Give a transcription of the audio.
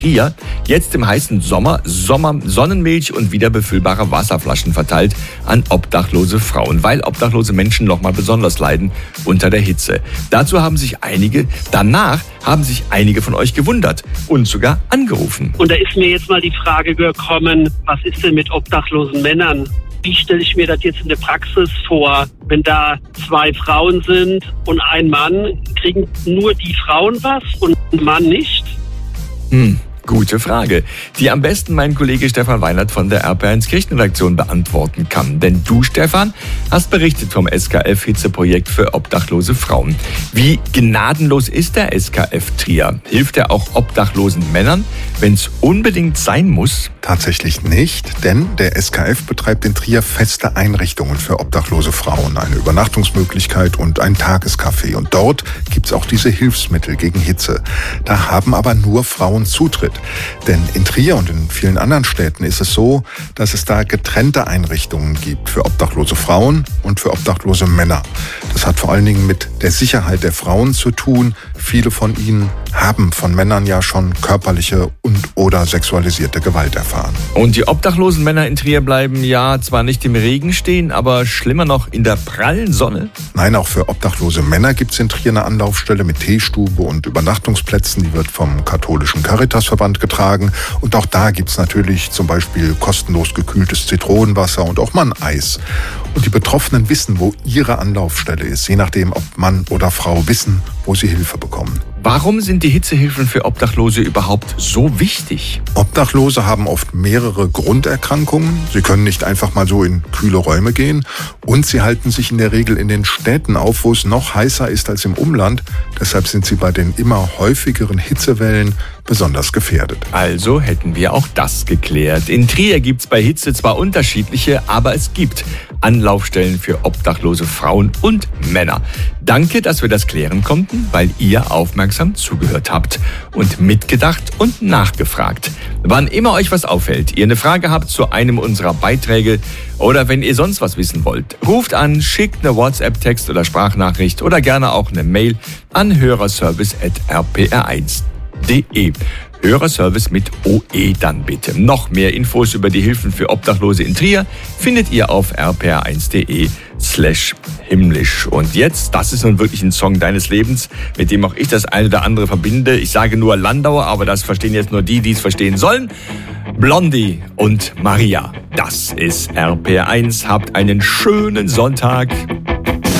Trier jetzt im heißen Sommer Sonnenmilch und wieder befüllbare Wasserflaschen verteilt an obdachlose Frauen, weil obdachlose Menschen nochmal besonders leiden unter der Hitze. Danach haben sich einige von euch gewundert und sogar angerufen. Und da ist mir jetzt mal die Frage gekommen, was ist denn mit obdachlosen Männern? Wie stelle ich mir das jetzt in der Praxis vor, wenn da 2 Frauen sind und ein Mann? Kriegen nur die Frauen was und ein Mann nicht? Gute Frage, die am besten mein Kollege Stefan Weinert von der RPR1 Kirchenredaktion beantworten kann. Denn du, Stefan, hast berichtet vom SKF-Hitzeprojekt für obdachlose Frauen. Wie gnadenlos ist der SKF Trier? Hilft er auch obdachlosen Männern, wenn es unbedingt sein muss? Tatsächlich nicht, denn der SKF betreibt in Trier feste Einrichtungen für obdachlose Frauen, eine Übernachtungsmöglichkeit und ein Tagescafé. Und dort gibt's auch diese Hilfsmittel gegen Hitze. Da haben aber nur Frauen Zutritt. Denn in Trier und in vielen anderen Städten ist es so, dass es da getrennte Einrichtungen gibt für obdachlose Frauen und für obdachlose Männer. Das hat vor allen Dingen mit der Sicherheit der Frauen zu tun. Viele von ihnen haben von Männern ja schon körperliche und/oder sexualisierte Gewalt erfahren. Und die obdachlosen Männer in Trier bleiben ja zwar nicht im Regen stehen, aber schlimmer noch in der prallen Sonne? Nein, auch für obdachlose Männer gibt es in Trier eine Anlaufstelle mit Teestube und Übernachtungsplätzen. Die wird vom katholischen Caritasverband getragen. Und auch da gibt es natürlich zum Beispiel kostenlos gekühltes Zitronenwasser und auch mal ein Eis. Und die Betroffenen wissen, wo ihre Anlaufstelle ist, je nachdem, ob Mann oder Frau wissen, wo sie Hilfe bekommen. Warum sind die Hitzehilfen für Obdachlose überhaupt so wichtig? Obdachlose haben oft mehrere Grunderkrankungen. Sie können nicht einfach mal so in kühle Räume gehen. Und sie halten sich in der Regel in den Städten auf, wo es noch heißer ist als im Umland. Deshalb sind sie bei den immer häufigeren Hitzewellen besonders gefährdet. Also hätten wir auch das geklärt. In Trier gibt's bei Hitze zwar unterschiedliche, aber es gibt Anlaufstellen für obdachlose Frauen und Männer. Danke, dass wir das klären konnten, weil ihr aufmerksam zugehört habt und mitgedacht und nachgefragt. Wann immer euch was auffällt, ihr eine Frage habt zu einem unserer Beiträge oder wenn ihr sonst was wissen wollt, ruft an, schickt eine WhatsApp-Text oder Sprachnachricht oder gerne auch eine Mail an hörerservice@rpr1.de. Hörerservice mit OE dann bitte. Noch mehr Infos über die Hilfen für Obdachlose in Trier findet ihr auf rpr1.de/himmlisch. Und jetzt, das ist nun wirklich ein Song deines Lebens, mit dem auch ich das eine oder andere verbinde. Ich sage nur Landauer, aber das verstehen jetzt nur die, die es verstehen sollen. Blondie und Maria. Das ist RPR1. Habt einen schönen Sonntag.